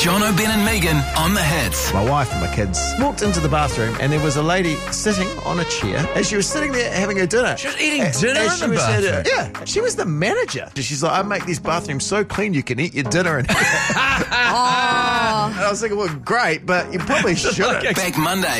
John O'Ben and Megan on the hits. My wife and my kids walked into the bathroom and there was a lady sitting on a chair as she was sitting there having her dinner. She was eating dinner in the bathroom? Yeah, she was the manager. She's like, I make these bathrooms so clean you can eat your dinner in here. And I was thinking, well, great, but you probably shouldn't. Back Monday